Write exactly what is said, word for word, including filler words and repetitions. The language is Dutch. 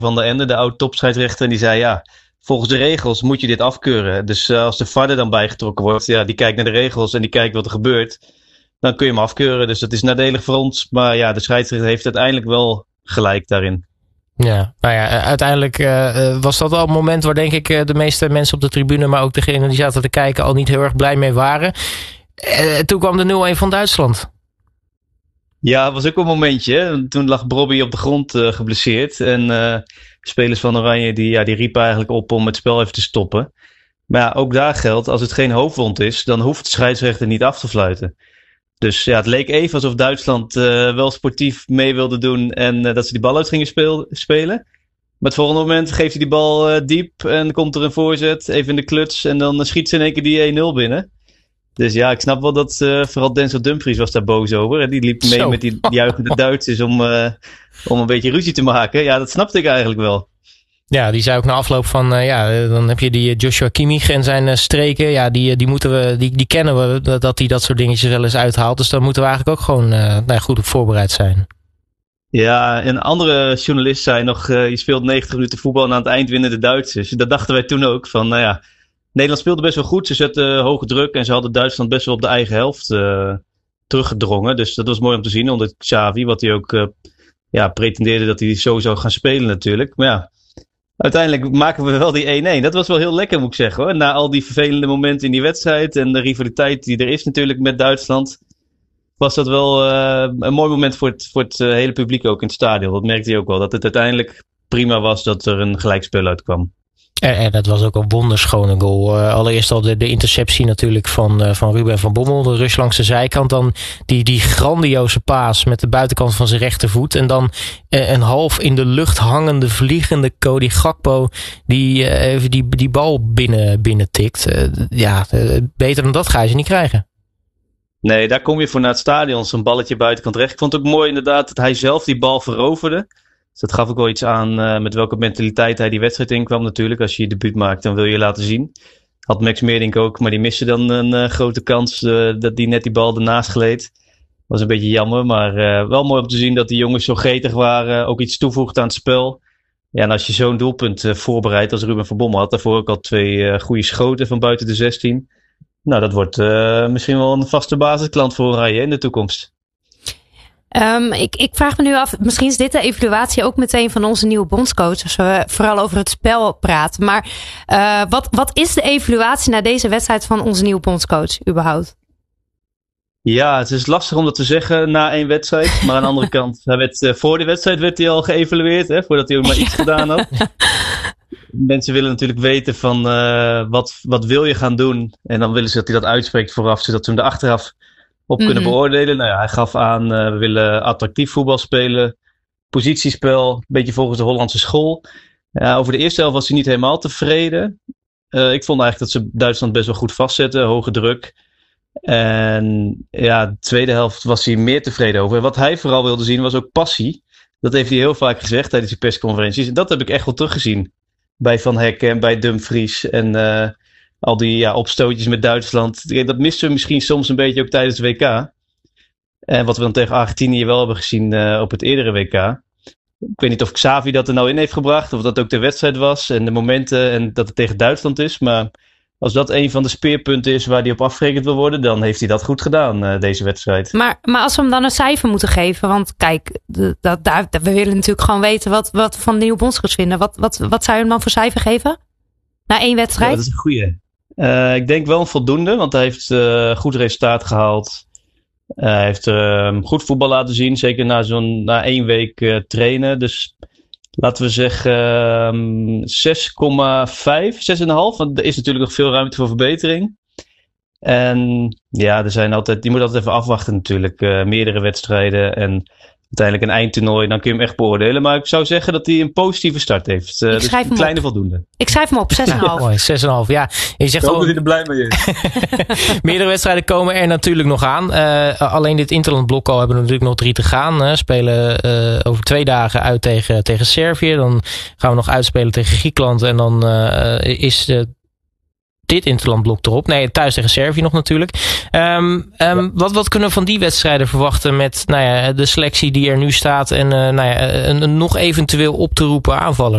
van der Ende, de oud-topscheidsrechter. En die zei, ja, volgens de regels moet je dit afkeuren. Dus uh, als de V A R er dan bijgetrokken wordt, ja, die kijkt naar de regels en die kijkt wat er gebeurt. Dan kun je hem afkeuren. Dus dat is nadelig voor ons. Maar ja, de scheidsrechter heeft uiteindelijk wel gelijk daarin. Ja, nou ja, uiteindelijk uh, was dat wel een moment waar denk ik uh, de meeste mensen op de tribune, maar ook degenen die zaten te kijken, al niet heel erg blij mee waren. Uh, toen kwam de nul-een van Duitsland. Ja, het was ook een momentje. Hè? Toen lag Brobbey op de grond uh, geblesseerd. En uh, spelers van Oranje die, ja, die riepen eigenlijk op om het spel even te stoppen. Maar ja, ook daar geldt, als het geen hoofdwond is, dan hoeft de scheidsrechter niet af te fluiten. Dus ja, het leek even alsof Duitsland uh, wel sportief mee wilde doen en uh, dat ze die bal uit gingen speel, spelen. Maar het volgende moment geeft hij die bal uh, diep en komt er een voorzet, even in de kluts en dan uh, schiet ze in één keer die één nul binnen. Dus ja, ik snap wel dat uh, vooral Denzel Dumfries was daar boos over. Hè? Die liep mee Zo. met die juichende Duitsers om, uh, om een beetje ruzie te maken. Ja, dat snapte ik eigenlijk wel. Ja, die zei ook na afloop van, uh, ja, dan heb je die Joshua Kimmich en zijn uh, streken. Ja, die, die, moeten we, die, die kennen we, dat, dat hij dat soort dingetjes wel eens uithaalt. Dus daar moeten we eigenlijk ook gewoon uh, nou ja, goed op voorbereid zijn. Ja, een andere journalist zei nog, uh, je speelt negentig minuten voetbal en aan het eind winnen de Duitsers. Dat dachten wij toen ook, van nou ja, Nederland speelde best wel goed. Ze zetten uh, hoge druk en ze hadden Duitsland best wel op de eigen helft uh, teruggedrongen. Dus dat was mooi om te zien onder Xavi, wat hij ook uh, ja, pretendeerde dat hij zo zou gaan spelen natuurlijk. Maar ja, uiteindelijk maken we wel die één-één. Dat was wel heel lekker, moet ik zeggen, hoor. Na al die vervelende momenten in die wedstrijd en de rivaliteit die er is natuurlijk met Duitsland, was dat wel uh, een mooi moment voor het, voor het uh, hele publiek ook in het stadion. Dat merkte je ook wel, dat het uiteindelijk prima was dat er een gelijkspel uitkwam. En, en dat was ook een wonderschone goal. Uh, allereerst al de, de interceptie natuurlijk van, uh, van Ruben van Bommel. De rush langs de zijkant. Dan die, die grandioze paas met de buitenkant van zijn rechtervoet. En dan uh, een half in de lucht hangende, vliegende Cody Gakpo. Die uh, even die, die bal binnen, binnen tikt. Uh, ja, uh, beter dan dat ga je ze niet krijgen. Nee, daar kom je voor naar het stadion. Zo'n balletje buitenkant recht. Ik vond het ook mooi inderdaad dat hij zelf die bal veroverde. Dus dat gaf ook wel iets aan uh, met welke mentaliteit hij die wedstrijd inkwam natuurlijk. Als je je debuut maakt, dan wil je laten zien. Had Max Meerdink ook, maar die miste dan een uh, grote kans uh, dat die net die bal ernaast gleed. Was een beetje jammer, maar uh, wel mooi om te zien dat die jongens zo gretig waren. Ook iets toevoegt aan het spel. Ja, en als je zo'n doelpunt uh, voorbereidt als Ruben van Bommel had, daarvoor ook al twee uh, goede schoten van buiten de zestien. Nou, dat wordt uh, misschien wel een vaste basisklant voor Oranje in de toekomst. Um, ik, ik vraag me nu af, misschien is dit de evaluatie ook meteen van onze nieuwe bondscoach, als we vooral over het spel praten. Maar uh, wat, wat is de evaluatie na deze wedstrijd van onze nieuwe bondscoach überhaupt? Ja, het is lastig om dat te zeggen na één wedstrijd. Maar aan de andere kant, hij werd, uh, voor de wedstrijd werd hij al geëvalueerd, hè, voordat hij ook maar iets gedaan had. Mensen willen natuurlijk weten van uh, wat, wat wil je gaan doen. En dan willen ze dat hij dat uitspreekt vooraf, zodat ze hem er achteraf op kunnen mm-hmm. beoordelen. Nou ja, hij gaf aan, uh, we willen attractief voetbal spelen. Positiespel, een beetje volgens de Hollandse school. Ja, over de eerste helft was hij niet helemaal tevreden. Uh, ik vond eigenlijk dat ze Duitsland best wel goed vastzetten. Hoge druk. En ja, de tweede helft was hij meer tevreden over. En wat hij vooral wilde zien was ook passie. Dat heeft hij heel vaak gezegd tijdens die persconferenties. En dat heb ik echt wel teruggezien. Bij Van Hekken en bij Dumfries. En uh, al die ja, opstootjes met Duitsland. Dat misten we misschien soms een beetje ook tijdens het W K. En wat we dan tegen Argentinië wel hebben gezien uh, op het eerdere W K. Ik weet niet of Xavi dat er nou in heeft gebracht. Of dat ook de wedstrijd was. En de momenten. En dat het tegen Duitsland is. Maar als dat een van de speerpunten is waar hij op afgerekend wil worden. Dan heeft hij dat goed gedaan, uh, deze wedstrijd. Maar, maar als we hem dan een cijfer moeten geven. Want kijk, dat, dat, we willen natuurlijk gewoon weten wat, wat we van de nieuwe bondscoach vinden. Wat, wat, wat zou je hem dan voor cijfer geven? Na één wedstrijd? Ja, dat is een goeie. Uh, ik denk wel een voldoende. Want hij heeft uh, goed resultaat gehaald. Uh, hij heeft uh, goed voetbal laten zien. Zeker na, zo'n, na één week uh, trainen. Dus laten we zeggen um, zes komma vijf, zes komma vijf. Want er is natuurlijk nog veel ruimte voor verbetering. En ja, er zijn altijd, je moet altijd even afwachten natuurlijk. Uh, meerdere wedstrijden en uiteindelijk een eindtoernooi. Dan kun je hem echt beoordelen. Maar ik zou zeggen dat hij een positieve start heeft. Uh, dus een kleine op. voldoende. Ik schrijf hem op, zes komma vijf. Ja, mooi, zes komma vijf, ja. Je zegt ik hoop dat hij er blij mee is. Meerdere wedstrijden komen er natuurlijk nog aan. Uh, alleen dit interlandblok al hebben we natuurlijk nog drie te gaan. Uh, spelen uh, over twee dagen uit tegen, tegen Servië. Dan gaan we nog uitspelen tegen Griekenland. En dan uh, is de dit interlandblok erop. Nee, thuis tegen Servië nog natuurlijk. Um, um, ja. wat, wat kunnen we van die wedstrijden verwachten met nou ja, de selectie die er nu staat en uh, nou ja, een, een nog eventueel op te roepen aanvaller?